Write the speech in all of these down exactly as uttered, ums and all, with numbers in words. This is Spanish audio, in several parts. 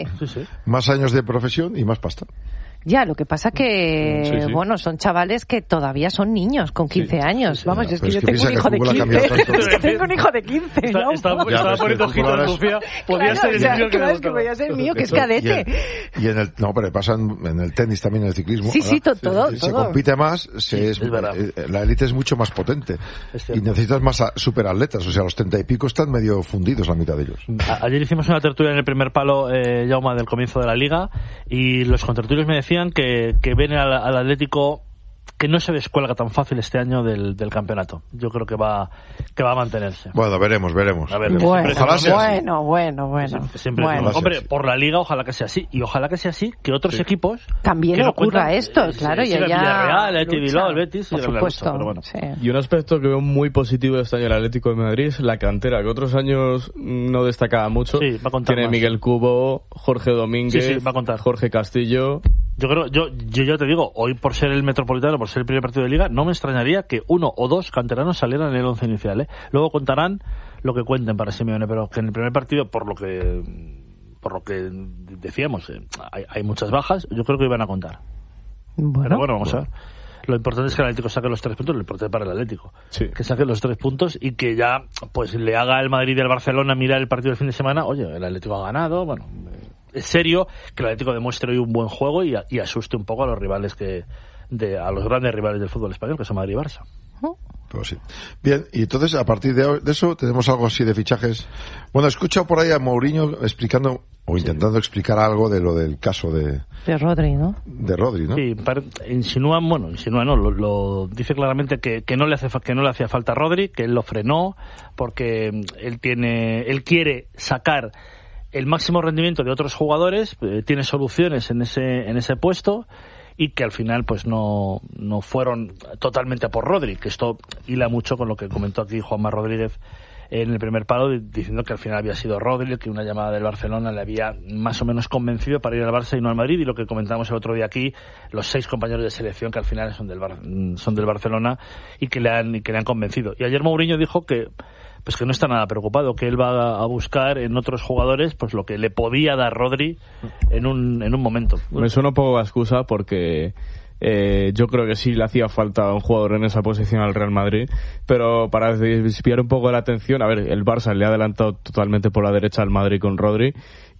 Sí, sí. Más años de profesión y más pasta. Ya, lo que pasa que, sí, sí. bueno, son chavales que todavía son niños, con quince Sí, años. sí, sí, Vamos, ya, es que pero yo es que tengo un piensa hijo que de el fútbol ha quince. cambiado tanto. Es que tengo un hijo de quince, Está, ¿no? está, Ya, estaba pero es que poniendo el ojito fútbol de es- Sofía. Podía Claro, ser o el sea, niño que claro, le es que podía gustaba. ser mío, que es Y en, cadete. y en el no, pero pasa en, en el tenis también, en el ciclismo. Sí, sí, ahora to- todo, se todo. compite más, se Sí, es, es verdad. eh, la élite es mucho más potente Es y cierto. necesitas más a- superatletas, o sea, los treinta y pico están medio fundidos la mitad de ellos. A- Ayer hicimos una tertulia en el primer palo, eh, Jaume, del comienzo de la liga, y los contertulios me decían que, que ven al, al Atlético que no se descuelga tan fácil este año del, del campeonato. Yo creo que va que va a mantenerse. Bueno, veremos, veremos. A ver, veremos. Bueno, Ojalá sea así. bueno, bueno, bueno. Siempre, siempre Bueno. decimos, hombre, Ojalá sea así. por la liga ojalá que sea así, y ojalá que sea así que otros equipos También que no ocurra cuentan, esto, eh, claro, sí, y siga ya Villarreal, el lucha. Bilbao, el Betis, por siga la supuesto, lucha, pero bueno. sí. Y un aspecto que veo muy positivo de este año el Atlético de Madrid es la cantera, que otros años no destacaba mucho. Sí, va a contar Tiene más. Miguel Cubo, Jorge Domínguez, Sí, sí, va a contar. Jorge Castillo. Yo creo, yo, yo ya te digo, hoy por ser el Metropolitano, por ser el primer partido de liga, no me extrañaría que uno o dos canteranos salieran en el once inicial, ¿eh? Luego contarán lo que cuenten para Simeone, pero que en el primer partido, por lo que por lo que decíamos, eh, hay, hay muchas bajas, yo creo que iban a contar. Bueno, Pero bueno, vamos a ver. Lo importante es que el Atlético saque los tres puntos, lo importante para el Atlético. Sí. Que saque los tres puntos y que ya pues le haga al Madrid y al Barcelona mirar el partido del fin de semana. Oye, el Atlético ha ganado, bueno, eh, es serio que el Atlético demuestre hoy un buen juego y, a- y asuste un poco a los rivales que de a los grandes rivales del fútbol español, que son Madrid y Barça. Pues sí. Bien, y entonces a partir de, de eso tenemos algo así de fichajes. Bueno, he escuchado por ahí a Mourinho explicando o intentando explicar algo de lo del caso de, de Rodri, ¿no? de Rodri, ¿no? Sí, par- insinúan, bueno, insinúan, no, lo, lo dice claramente que, que no le hace fa- que no le hacía falta a Rodri, que él lo frenó porque mm, él tiene, él quiere sacar el máximo rendimiento de otros jugadores, eh, tiene soluciones en ese en ese puesto y que al final pues no no fueron totalmente a por Rodri, que esto hila mucho con lo que comentó aquí Juanma Rodríguez en el primer palo, di- diciendo que al final había sido Rodri, que una llamada del Barcelona le había más o menos convencido para ir al Barça y no al Madrid, y lo que comentamos el otro día aquí, los seis compañeros de selección que al final son del Bar- son del Barcelona y que le han y que le han convencido. Y ayer Mourinho dijo que pues que no está nada preocupado, que él va a buscar en otros jugadores pues lo que le podía dar Rodri en un en un momento. Me suena un poco a excusa porque eh, yo creo que sí le hacía falta un jugador en esa posición al Real Madrid, pero para desviar un poco la atención, a ver, el Barça le ha adelantado totalmente por la derecha al Madrid con Rodri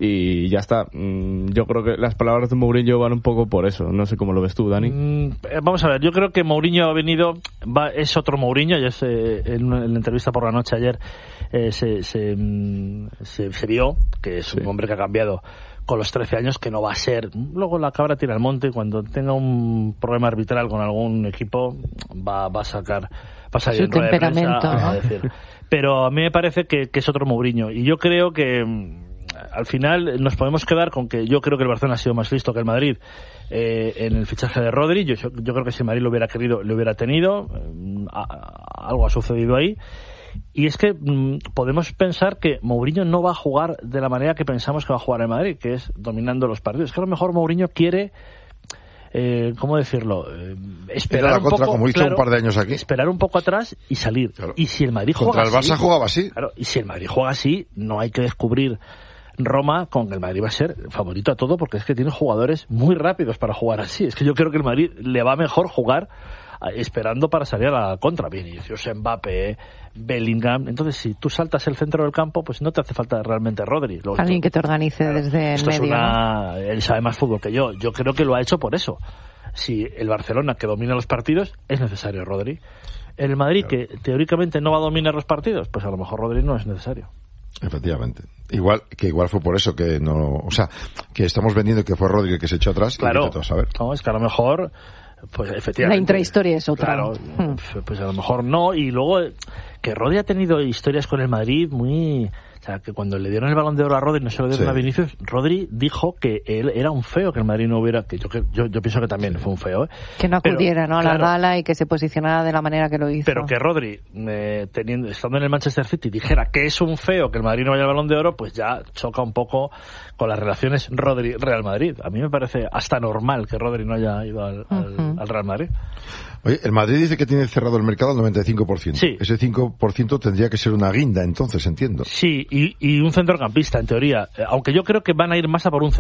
y ya está. Mm, Yo creo que las palabras de Mourinho van un poco por eso. No sé cómo lo ves tú, Dani. Mm, eh, Vamos a ver, yo creo que Mourinho ha venido, va, es otro Mourinho, ya se, en, una- en la entrevista por la noche ayer eh, se, se, mm, se, se vio que es un Sí. hombre que ha cambiado con los trece años, que no va a ser, luego la cabra tira al monte y cuando tenga un problema arbitral con algún equipo va, va a sacar, va a salir Su en rueda de prensa temperamento, a ¿no? decir. Pero a mí me parece que, que es otro Mourinho y yo creo que mm, al final nos podemos quedar con que yo creo que el Barcelona ha sido más listo que el Madrid eh, en el fichaje de Rodri. Yo, yo creo que si el Madrid lo hubiera querido, lo hubiera tenido. Eh, a- a- algo ha sucedido ahí. Y es que mm, podemos pensar que Mourinho no va a jugar de la manera que pensamos que va a jugar el Madrid, que es dominando los partidos. Que a lo mejor Mourinho quiere, eh, ¿cómo decirlo? Eh, esperar Era la un contra, poco, como hizo claro, un par de años aquí. esperar un poco atrás y salir. Claro. Y si el Madrid Contra juega el Barça así, jugaba así. claro, y si el Madrid juega así, no hay que descubrir Roma con que el Madrid va a ser favorito a todo, porque es que tiene jugadores muy rápidos para jugar así. Es que yo creo que el Madrid le va mejor jugar eh, esperando para salir a la contra. Vinicius, Mbappé, Bellingham. Entonces, si tú saltas el centro del campo, pues no te hace falta realmente Rodri. Lo- Alguien que te organice Claro, desde el esto es medio, ¿no? una- Él sabe más fútbol que yo. Yo creo que lo ha hecho por eso. Si el Barcelona, que domina los partidos, es necesario Rodri. El Madrid, que teóricamente no va a dominar los partidos, pues a lo mejor Rodri no es necesario. Efectivamente. Igual, que igual fue por eso que no, o sea, que estamos vendiendo que fue Rodri el que se echó atrás. Claro, Y vete tú a saber. no, es que a lo mejor, pues efectivamente. La intrahistoria es otra. Claro, Hmm. pues a lo mejor no. Y luego, eh, que Rodri ha tenido historias con el Madrid muy... O sea, que cuando le dieron el Balón de Oro a Rodri, no se lo dieron Sí. a Vinicius, Rodri dijo que él era un feo, que el Madrid no hubiera... que Yo, que- yo, yo pienso que también fue un feo, ¿eh? Que no Pero, acudiera, ¿no? A la claro, gala y que se posicionara de la manera que lo hizo. Pero que Rodri, eh, teniendo, estando en el Manchester City, dijera que es un feo que el Madrid no vaya al Balón de Oro, pues ya choca un poco con las relaciones Rodri-Real Madrid. A mí me parece hasta normal que Rodri no haya ido al, al- Ujú. al Real Madrid. Oye, el Madrid dice que tiene cerrado el mercado al noventa y cinco por ciento. Sí. Ese cinco por ciento tendría que ser una guinda, entonces, entiendo. Sí, y, y un centrocampista, en teoría. Aunque yo creo que van a ir más a por un